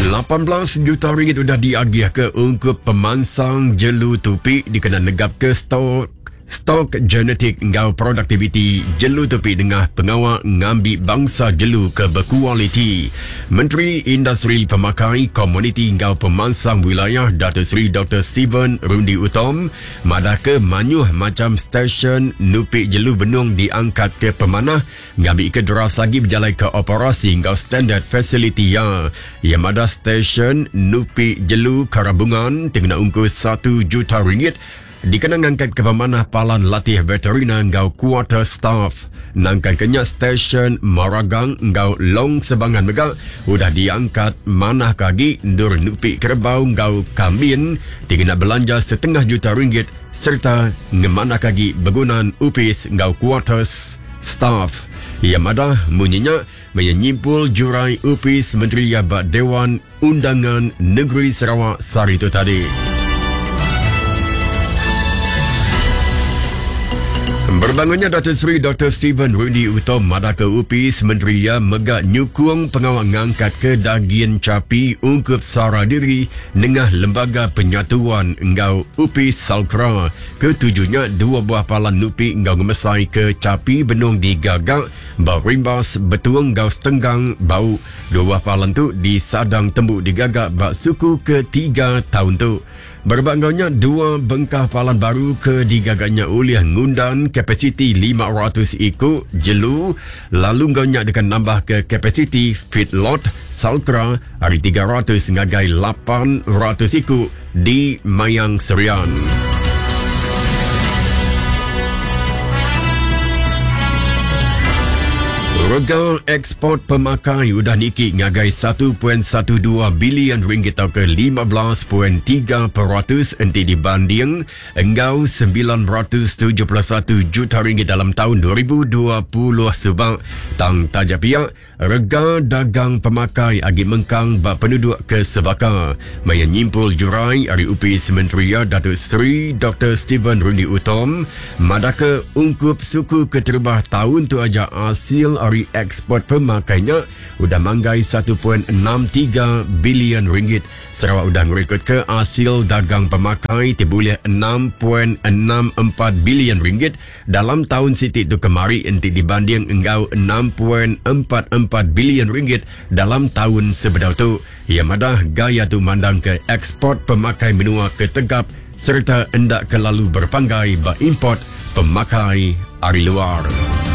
18 juta ringgit sudah diagih ke untuk pemansang jelu tupi dikena negap ke stok genetik ngau produktiviti jelu tupi dengan pengawal ngambil bangsa jelu ke berkualiti. Menteri Industri Pemakai Komuniti ngau pemansang wilayah Datuk Seri Dr. Stephen Rundi Utom madah ke manyuh macam stesen nupi jelu benung diangkat ke pemanah ngambil ke deras lagi berjalan ke operasi ngau standard facility yang madah stesen nupi jelu Karabungan dengan ungkus 1 juta ringgit dikena ngangkat ke pemanah palan latih veterina ngau quarter staff. Nangkan kenyak stesen Maragang ngau Long Sebangan Megak udah diangkat manah kagi ndur nupi kerbau ngau Kambin dikena belanja 1/2 juta ringgit serta ngemanah kagi begunan upis ngau quarters staff. Ia madah munyinya menyimpul jurai upis Menteri Yabat Dewan Undangan Negeri Sarawak Sari itu tadi. Berbangunnya Datuk Seri Dr. Stephen Rundi Utom madah ke upis Menteri Ya megak nyukung pengawal ngangkat ke dagian capi ungkup sara diri nengah lembaga penyatuan ngau upis Salkra. Ketujuhnya 2 buah palan nupi ngau ngemesai ke capi benung digagak bau rimbas betuang ngau setenggang bau 2 buah palan tu di sadang tembuk digagak bak suku ke 3 tahun tu. Berbangunnya 2 bengkah palan baru ke digagaknya oleh ngundan kapasiti 500 ikut jelu lalu ngaunya dengan nambah ke kapasiti feedlot Salkra hari 300 ngagai 800 ikut di Mayang Serian. Rega ekspor pemakai udah niki ngagai 1.12 bilion ringgit atau ke 15.3% enti dibanding engau 971 juta ringgit dalam tahun 2020 sebab tang tajak pihak rega dagang pemakai agi mengkang bak penduduk ke sebaka. Maya nyimpul jurai hari upis Menteri Datuk Seri Dr. Stephen Rundi Utom madaka ungkup suku keterbah tahun tu aja hasil hari ekspor pemakainya udah manggai 1.63 bilion ringgit. Sarawak udah ngerekod ke hasil dagang pemakai tibulih 6.64 bilion ringgit dalam tahun sitik tu kemari enti dibanding engau 6.44 bilion ringgit dalam tahun sebedau tu. Ia madah gaya tu mandang ke ekspor pemakai benua ke tegap serta hendak kelalu berpanggai ba import pemakai dari luar.